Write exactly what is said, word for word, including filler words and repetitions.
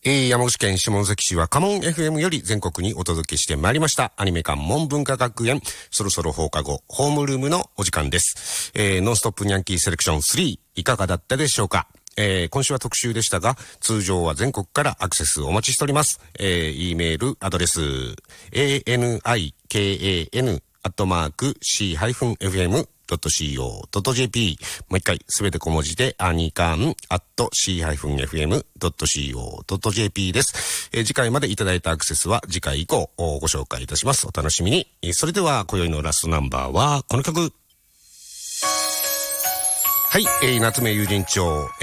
えー、山口県下関市はカモン エフエム より全国にお届けしてまいりましたアニメ館門文化学園、そろそろ放課後ホームルームのお時間です。えー、ノンストップニャンキーセレクションスリーいかがだったでしょうか。えー、今週は特集でしたが、通常は全国からアクセスお待ちしております。えー、E メールアドレス エーエヌアイケーエーエヌ アットマーク シー エフエム ドット シーオー ドット ジェーピー もう一回すべて小文字でアニカン アット シー エフエム ドット シーオー ドット ジェーピー です。えー、次回までいただいたアクセスは次回以降ご紹介いたします。お楽しみに。えー、それでは今宵のラストナンバーはこの曲。はい、えー、夏目友人帳